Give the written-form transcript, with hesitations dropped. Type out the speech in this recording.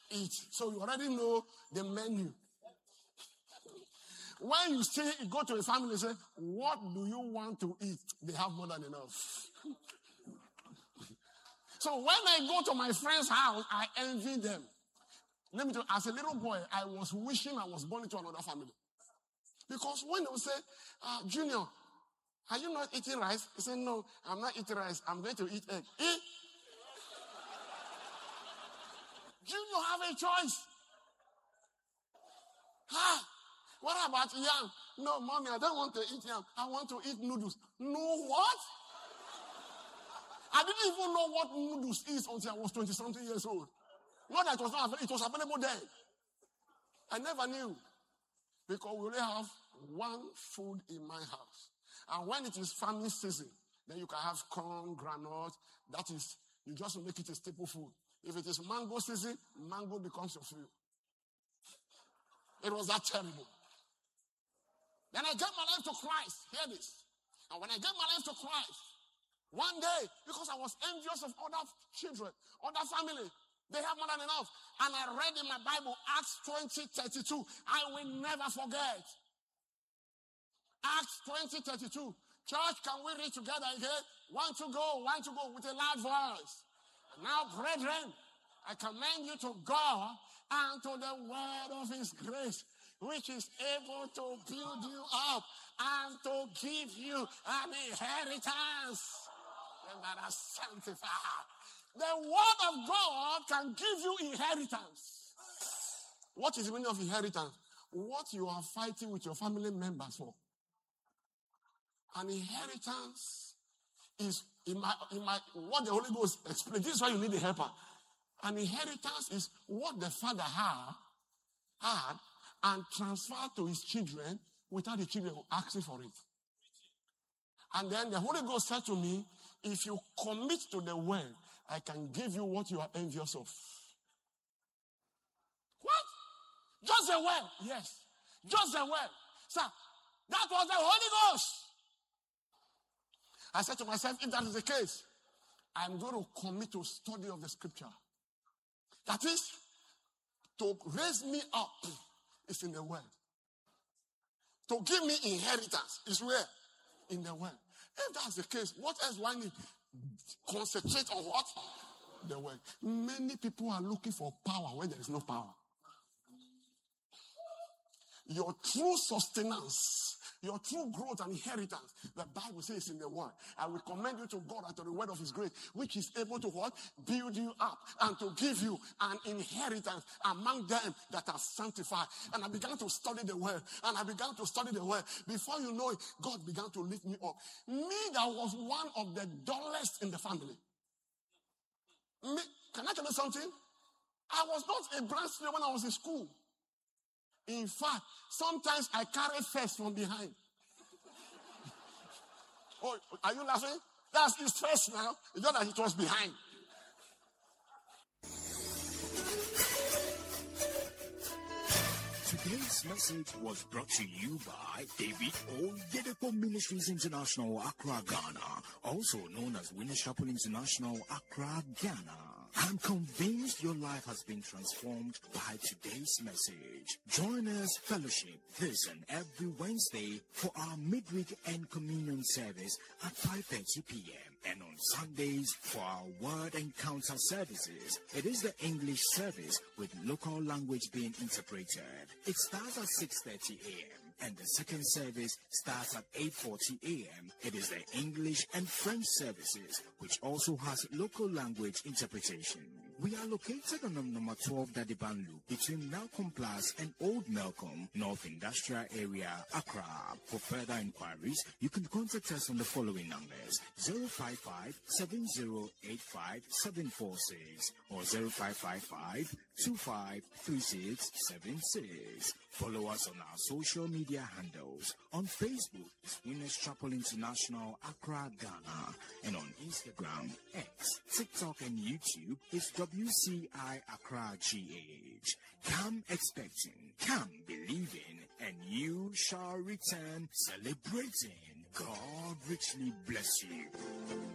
eat. So you already know the menu. When you go to a family and say, what do you want to eat? They have more than enough. So when I go to my friend's house, I envy them. Let me tell you, as a little boy, I was wishing I was born into another family. Because when they would say, Junior, are you not eating rice? He said, no, I'm not eating rice. I'm going to eat egg. Junior have a choice. What about yam? No, mommy, I don't want to eat yam. I want to eat noodles. No what? I didn't even know what noodles is until I was 20-something years old. Not that it was not available, it was available then. I never knew. Because we only have one food in my house. And when it is farming season, then you can have corn, granite. That is, you just make it a staple food. If it is mango season, mango becomes your food. It was that terrible. Then I gave my life to Christ. Hear this. And when I gave my life to Christ, one day, because I was envious of other children, other family, they have more than enough. And I read in my Bible, Acts 20:32. I will never forget. Acts 20:32. Church, can we read together again? One to go with a loud voice. Now, brethren, I commend you to God and to the word of his grace, which is able to build you up and to give you an inheritance. And that are sanctified. The word of God can give you inheritance. What is the meaning of inheritance? What you are fighting with your family members for. An inheritance is in my what the Holy Ghost explains. This is why you need a helper. An inheritance is what the father had and transferred to his children without the children asking for it. And then the Holy Ghost said to me, if you commit to the word, I can give you what you are envious of. What? Just the word? Yes. Just the word. Sir, that was the Holy Ghost. I said to myself, if that is the case, I'm going to commit to study of the scripture. That is, to raise me up is in the word. To give me inheritance is where? In the word. If that's the case, what else do I need? Concentrate on what? The word. Many people are looking for power where there is no power. Your true sustenance, your true growth and inheritance, the Bible says in the word. I will commend you to God and to the word of his grace, which is able to what? Build you up and to give you an inheritance among them that are sanctified. And I began to study the word. Before you know it, God began to lift me up. Me that was one of the dullest in the family. Can I tell you something? I was not a branch student when I was in school. In fact, sometimes I carry first from behind. Oh, are you laughing? That's his first now. It's not that it was behind. Today's message was brought to you by David Oyedepo Ministries International, Accra, Ghana, also known as Winners Chapel International, Accra, Ghana. I'm convinced your life has been transformed by today's message. Join us fellowship this and every Wednesday for our midweek and communion service at 5:30 p.m. and on Sundays for our word encounter services. It is the English service with local language being interpreted. It starts at 6:30 a.m. and the second service starts at 8:40 a.m. It is the English and French services, which also has local language interpretation. We are located on number 12 Dadiban Loop between Malcolm Plus and Old Malcolm, North Industrial Area, Accra. For further inquiries, you can contact us on the following numbers: 055-7085-746 or 0555-253676. Follow us on our social media handles. On Facebook, it's Winners Chapel International, Accra, Ghana. And on Instagram, X, TikTok, and YouTube, it's WCI Accra GH. Come expecting, come believing, and you shall return celebrating. God richly bless you.